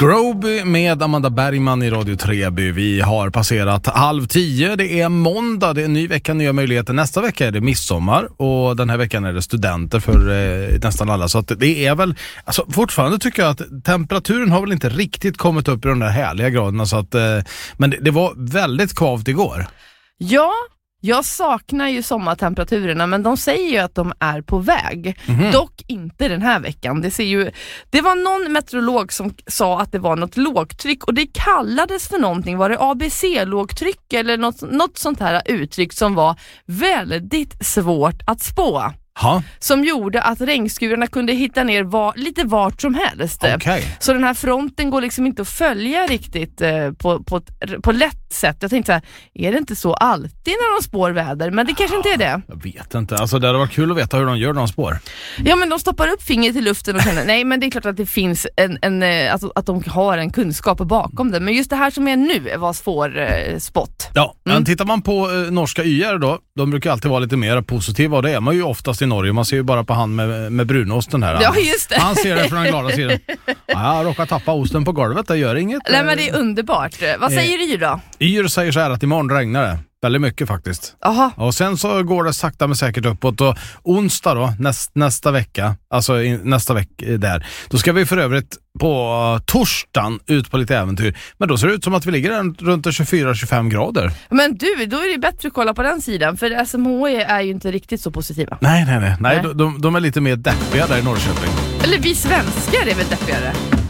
Groby med Amanda Bergman i Radio Treby. Vi har passerat 9:30. Det är måndag, det är en ny vecka, nya möjligheter. Nästa vecka är det midsommar och den här veckan är det studenter för nästan alla. Så att det är väl, alltså fortfarande tycker jag att temperaturen har väl inte riktigt kommit upp i de där härliga graderna. Så att, men det var väldigt kvavt igår. Ja, jag saknar ju sommartemperaturerna, men de säger ju att de är på väg. Dock inte den här veckan. Det var någon meteorolog som sa att det var något lågtryck och det kallades för någonting. Var det ABC-lågtryck eller något sånt här uttryck som var väldigt svårt att spå? Ha? Som gjorde att regnskurarna kunde hitta ner lite vart som helst. Okay. Så den här fronten går liksom inte att följa riktigt på lätt sätt. Jag tänkte så här, är det inte så alltid när de spår väder? Men det kanske inte är det. Jag vet inte. Alltså det hade varit kul att veta hur de gör när de spår. Ja, men de stoppar upp fingret i luften och känner, nej, men det är klart att det finns att de har en kunskap bakom det. Men just det här som är nu var svår spot. Ja, men tittar man på norska YR då, de brukar alltid vara lite mer positiva och det är man ju oftast i Norge. Man ser ju bara på han med brunosten här. Ja, just det. Han ser det från den glada sidan. Ja, jag råkar tappa osten på golvet, det gör inget. Nej, men det är underbart. Vad säger Yr då? Yr säger så här att imorgon regnar det. Väldigt mycket faktiskt. Aha. Och sen så går det sakta men säkert uppåt. Och onsdag då, nästa vecka, alltså nästa vecka där, då ska vi för övrigt på torsdagen ut på lite äventyr. Men då ser det ut som att vi ligger runt 24-25 grader. Men du, då är det bättre att kolla på den sidan. För SMHI är ju inte riktigt så positiva. Nej. De är lite mer deppiga där i Norrköping. Eller vi svenskar är väl deppigare.